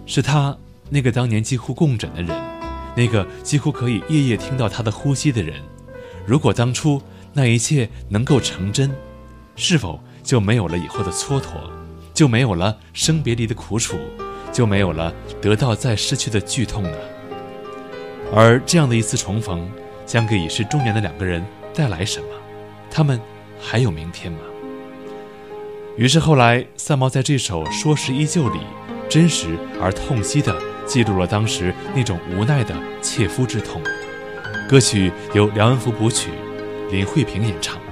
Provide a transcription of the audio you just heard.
是他那个当年几乎共枕的人，那个几乎可以夜夜听到他的呼吸的人，如果当初那一切能够成真，是否就没有了以后的蹉跎，就没有了生别离的苦楚，就没有了得到再失去的剧痛呢？而这样的一次重逢，将给已是中年的两个人带来什么？他们还有明天吗？于是后来，三毛在这首《说时依旧》里，真实而痛惜地记录了当时那种无奈的切肤之痛。歌曲由梁文福谱曲，林慧萍演唱。